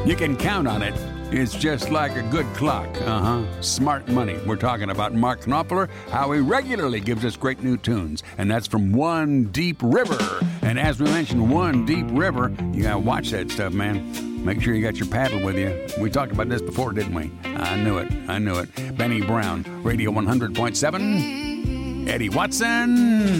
You can count on it. It's just like a good clock. Smart money. We're talking about Mark Knopfler, how he regularly gives us great new tunes. And that's from One Deep River. And as we mentioned, One Deep River, you gotta watch that stuff, man. Make sure you got your paddle with you. We talked about this before, didn't we? I knew it. Benny Brown, Radio 100.7. Eddie Watson.